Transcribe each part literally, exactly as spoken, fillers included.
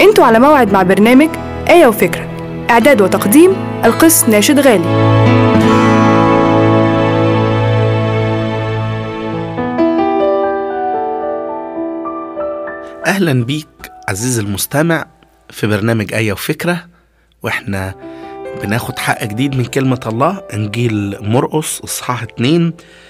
انتوا على موعد مع برنامج آية وفكرة، إعداد وتقديم القس ناشد غالي. أهلا بيك عزيزي المستمع في برنامج آية وفكرة، وإحنا بناخد حق جديد من كلمة الله. إنجيل مرقس إصحاح اتنين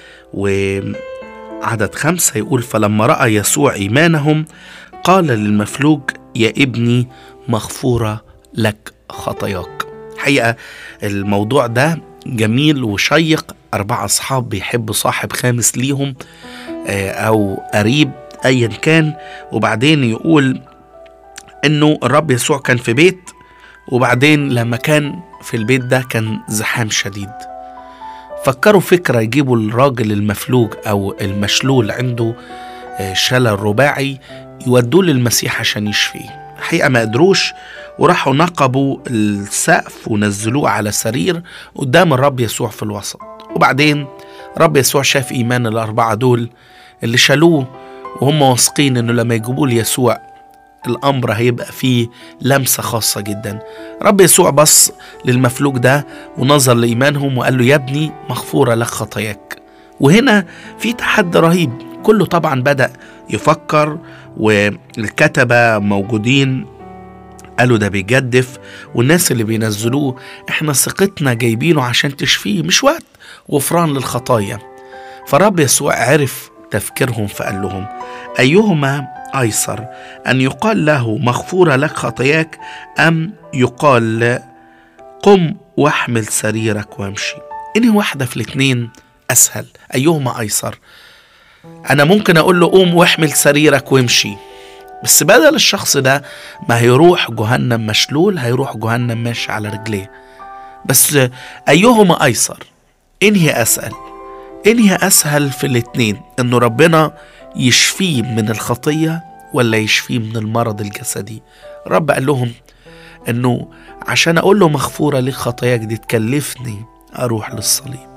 وعدد خمسة يقول: فلما رأى يسوع إيمانهم قال للمفلوج: يا ابني مغفورة لك خطاياك. حقيقة الموضوع ده جميل وشيق. أربعة أصحاب بيحبوا صاحب خامس ليهم أو قريب أيا كان، وبعدين يقول إنه الرب يسوع كان في بيت، وبعدين لما كان في البيت ده كان زحام شديد. فكروا فكرة يجيبوا الراجل المفلوج أو المشلول عنده شلل رباعي يودوه للمسيح عشان يشفيه. حقيقة ما قدروش، وراحوا نقبوا السقف ونزلوه على سرير قدام الرب يسوع في الوسط. وبعدين رب يسوع شاف إيمان الأربعة دول اللي شالوه، وهم واثقين إنه لما يجيبوا ليسوع الأمر هيبقى فيه لمسة خاصة جدا. رب يسوع بص للمفلوج ده ونظر لإيمانهم وقال له: يا ابني مغفورة لك خطاياك. وهنا في تحدي رهيب. كله طبعا بدأ يفكر، والكتبة موجودين قالوا ده بيجدف، والناس اللي بينزلوه احنا ثقتنا جايبينه عشان تشفيه، مش وقت غفران للخطايا. فرب يسوع عرف تفكيرهم فقال لهم: أيهما أيسر، أن يقال له مغفورة لك خطاياك، أم يقال قم واحمل سريرك وامشي؟ إنهي واحدة في الاتنين أسهل؟ أيهما أيسر؟ أنا ممكن أقول له قوم واحمل سريرك وامشي، بس بدل الشخص ده ما هيروح جهنم مشلول، هيروح جهنم ماشي على رجليه. بس أيهما أيسر؟ إنهي أسهل؟ إنهي أسهل في الاتنين؟ إنه ربنا يشفيه من الخطية ولا يشفيه من المرض الجسدي؟ رب قال لهم إنه عشان أقول له مغفورة لك خطاياك دي تكلفني أروح للصليب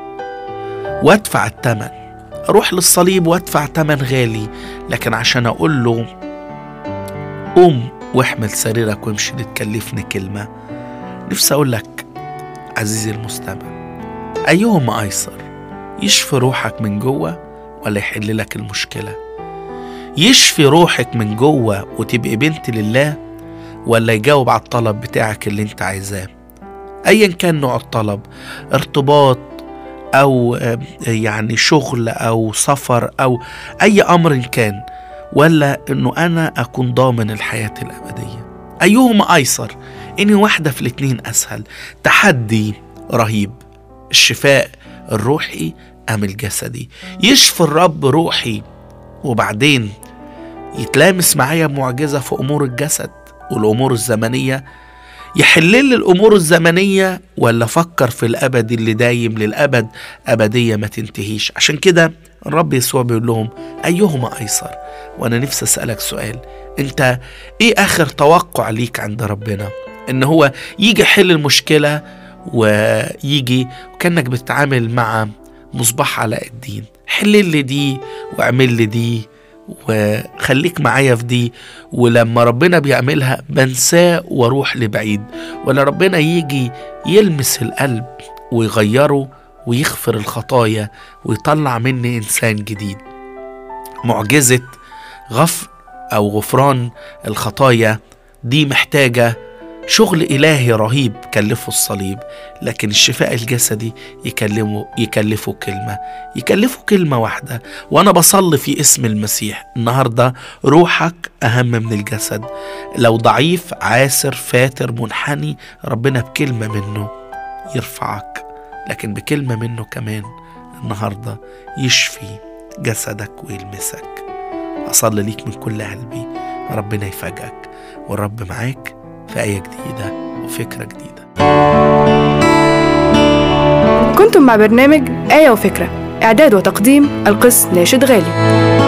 وأدفع الثمن، أروح للصليب وأدفع ثمن غالي. لكن عشان أقول له قوم واحمل سريرك وامشي دي تكلفني كلمة. نفسي أقول لك عزيزي المستمع، أيهما أيسر؟ يشفي روحك من جوه ولا يحل لك المشكلة؟ يشفي روحك من جوه وتبقى بنت لله، ولا يجاوب على الطلب بتاعك اللي انت عايزاه ايا كان نوع الطلب، ارتباط او يعني شغل او سفر او اي امر كان، ولا انه انا اكون ضامن الحياة الابدية؟ ايهما ايسر؟ اني واحدة في الاتنين اسهل؟ تحدي رهيب. الشفاء الروحي ام الجسدي؟ يشفي الرب روحي وبعدين يتلامس معايا معجزة في امور الجسد والامور الزمنية، يحل لي الامور الزمنية، ولا فكر في الابد اللي دايم للابد، ابدية ما تنتهيش؟ عشان كده الرب يسوع بيقول لهم ايهما ايسر. وانا نفسي اسألك سؤال، انت ايه اخر توقع ليك عند ربنا؟ ان هو يجي يحل المشكلة ويجي وكأنك بتتعامل مع مصباح علاء الدين، حل لي دي واعمل لي دي وخليك معايا في دي، ولما ربنا بيعملها بنساه واروح لبعيد؟ ولا ربنا يجي يلمس القلب ويغيره ويغفر الخطايا ويطلع مني إنسان جديد؟ معجزة غفر أو غفران الخطايا دي محتاجة شغل إلهي رهيب كلفه الصليب، لكن الشفاء الجسدي يكلمه يكلفه كلمة يكلفه كلمة واحدة. وأنا بصلي في اسم المسيح النهاردة، روحك أهم من الجسد. لو ضعيف عاسر فاتر منحني، ربنا بكلمة منه يرفعك، لكن بكلمة منه كمان النهاردة يشفي جسدك ويلمسك. أصلي ليك من كل قلبي ربنا يفاجئك، والرب معاك في آية جديدة وفكرة جديدة. كنتم مع برنامج آية وفكرة، إعداد وتقديم القس ناشد غالي.